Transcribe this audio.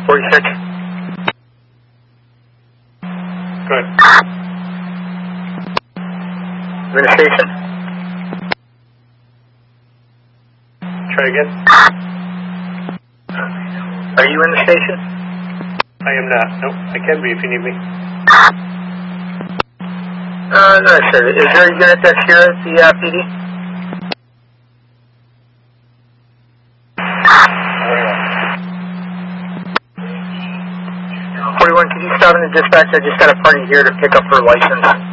46. Good. You in the station? Try again. Are you in the station? I am not. Nope. I can be if you need me. No, sir. Is there a unit that's here at the PD? 41, could you stop in the dispatch? I just got a party here to pick up her license.